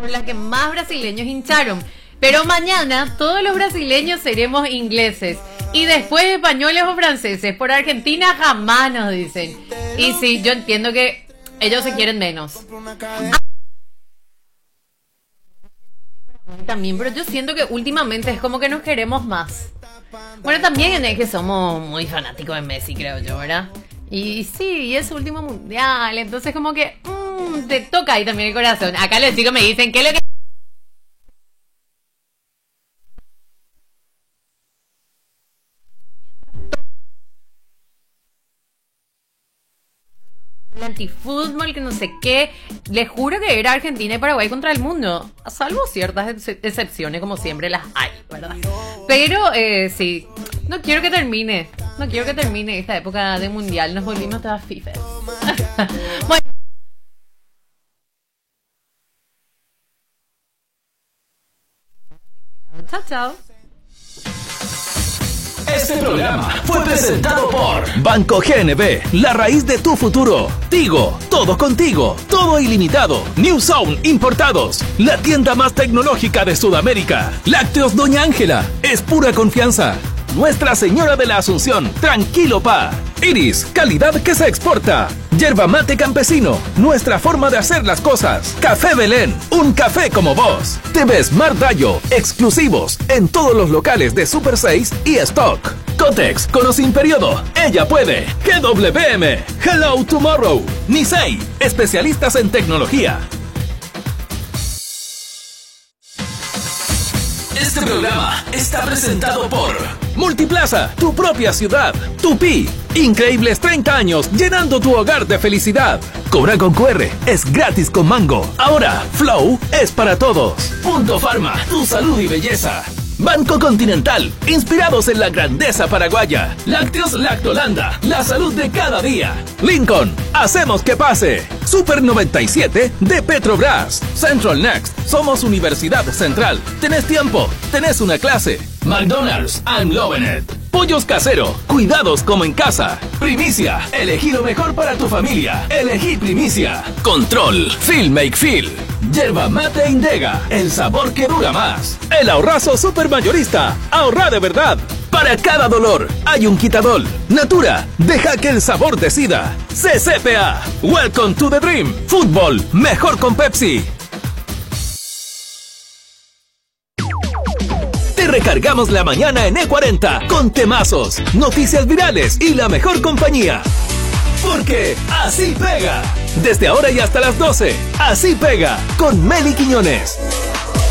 por la que más brasileños hincharon. Pero mañana todos los brasileños seremos ingleses. Y después españoles o franceses. Por Argentina jamás nos dicen. Y sí, yo entiendo que ellos se quieren menos. También, pero yo siento que últimamente es como que nos queremos más. Bueno, también es que somos muy fanáticos de Messi, creo yo, ¿verdad? Y sí, es su último mundial, entonces como que te toca ahí también el corazón. Acá los chicos me dicen, ¿qué es lo que...? El antifútbol, que no sé qué. Les juro que era Argentina y Paraguay contra el mundo. Salvo ciertas excepciones, como siempre las hay, ¿verdad? Pero sí, no quiero que termine. No quiero que termine esta época de mundial. Nos volvimos todas fifas. Bueno. Chao, chao. Este programa fue presentado por Banco GNB, la raíz de tu futuro. Tigo, todo contigo, todo ilimitado. New Zone Importados, la tienda más tecnológica de Sudamérica. Lácteos Doña Ángela, es pura confianza. Nuestra Señora de la Asunción, tranquilo pa. Iris, calidad que se exporta. Yerba mate campesino, nuestra forma de hacer las cosas. Café Belén, un café como vos. TV Smart Dayo, exclusivos en todos los locales de Super 6 y Stock. Cotex, con o sin periodo, ella puede. GWM, Hello Tomorrow. Nisei, especialistas en tecnología. Este programa está presentado por Multiplaza, tu propia ciudad. Tupi, increíbles 30 años llenando tu hogar de felicidad. Cobra con QR, es gratis con Mango. Ahora, Flow es para todos. Punto Pharma, tu salud y belleza. Banco Continental, inspirados en la grandeza paraguaya. Lácteos Lactolanda, la salud de cada día. Lincoln, hacemos que pase. Super 97 de Petrobras. Central Next, somos Universidad Central. Tenés tiempo, tenés una clase. McDonald's, I'm loving it. Pollos Casero, cuidados como en casa. Primicia, elegí lo mejor para tu familia. Elegí Primicia. Control, Feel Make Feel. Yerba mate Indega, el sabor que dura más. El ahorrazo supermayorista, ahorra de verdad. Para cada dolor hay un quitadol. Natura, deja que el sabor decida. CCPA, welcome to the dream. Fútbol, mejor con Pepsi. Te recargamos la mañana en E40 con temazos, noticias virales y la mejor compañía. Porque así pega. Desde ahora y hasta las 12, así pega con Meli Quiñones.